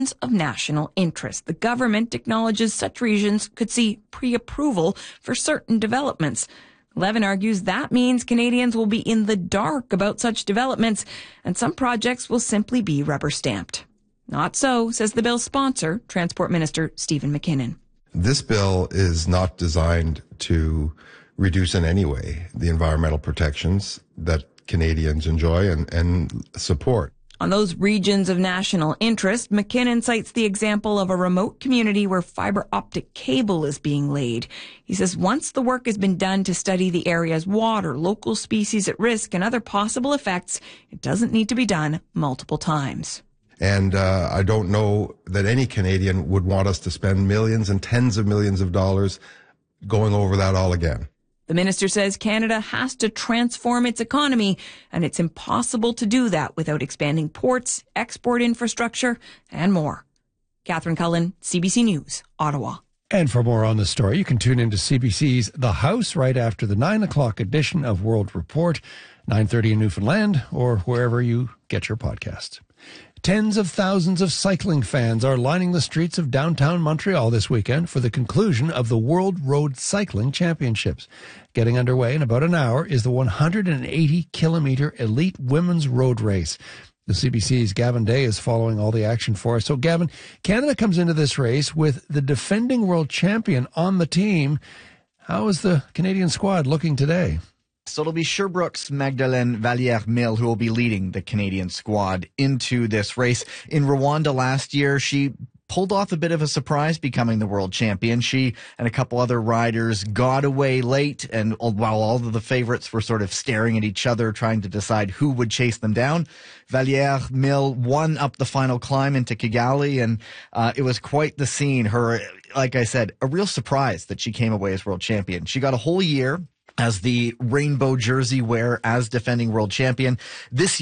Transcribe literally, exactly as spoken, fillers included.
of national interest. The government acknowledges such regions could see pre-approval for certain developments. Levin argues that means Canadians will be in the dark about such developments, and some projects will simply be rubber-stamped. Not so, says the bill's sponsor, Transport Minister Stephen McKinnon. This bill is not designed to reduce in any way the environmental protections that Canadians enjoy and, and support. On those regions of national interest, McKinnon cites the example of a remote community where fiber optic cable is being laid. He says once the work has been done to study the area's water, local species at risk, and other possible effects, it doesn't need to be done multiple times. And uh, I don't know that any Canadian would want us to spend millions and tens of millions of dollars going over that all again. The minister says Canada has to transform its economy, and it's impossible to do that without expanding ports, export infrastructure, and more. Catherine Cullen, C B C News, Ottawa. And for more on the story, you can tune into C B C's The House right after the nine o'clock edition of World Report, nine thirty in Newfoundland, or wherever you get your podcasts. Tens of thousands of cycling fans are lining the streets of downtown Montreal this weekend for the conclusion of the World Road Cycling Championships. Getting underway in about an hour is the one hundred eighty kilometer elite women's road race. The C B C's Gavin Day is following all the action for us. So, Gavin, Canada comes into this race with the defending world champion on the team. How is the Canadian squad looking today? So it'll be Sherbrooke's Magdalene Valliere-Mille who will be leading the Canadian squad into this race. In Rwanda last year, she pulled off a bit of a surprise, becoming the world champion. She and a couple other riders got away late, and while all of the favorites were sort of staring at each other, trying to decide who would chase them down, Valliere-Mille won up the final climb into Kigali, and uh, it was quite the scene. Her, like I said, a real surprise that she came away as world champion. She got a whole year as the rainbow jersey wearer, as defending world champion. This